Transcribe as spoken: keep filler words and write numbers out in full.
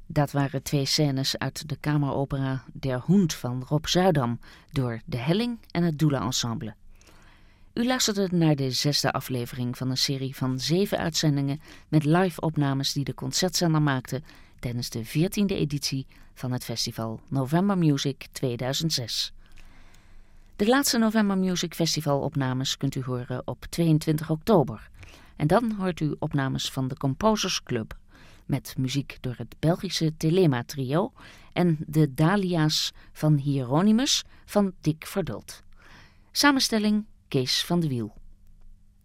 Dat waren twee scènes uit de kameropera Der Hund van Rob Zuidam door De Helling en het Doelen-ensemble. U luisterde naar de zesde aflevering van een serie van zeven uitzendingen met live-opnames die de concertzender maakte tijdens de veertiende editie van het festival November Music tweeduizend zes. De laatste November Music Festival opnames kunt u horen op tweeëntwintig oktober. En dan hoort u opnames van de Composers Club met muziek door het Belgische Telema Trio en de Dahlia's van Hieronymus van Dick Verdult. Samenstelling Kees van de Wiel.